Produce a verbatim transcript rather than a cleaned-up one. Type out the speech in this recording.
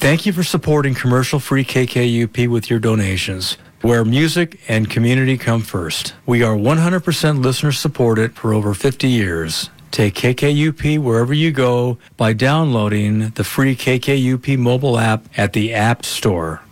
Thank you for supporting commercial-free K K U P with your donations, where music and community come first. We are one hundred percent listener-supported for over fifty years. Take K K U P wherever you go by downloading the free K K U P mobile app at the App Store.